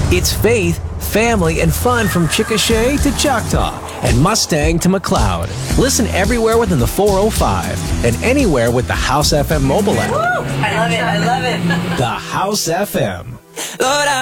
It's faith, family, and fun from Chickasha to Choctaw and Mustang to McLeod. Listen everywhere within the 405 and anywhere with the House FM mobile app. Woo! I love it. I love it. The House FM. Lord,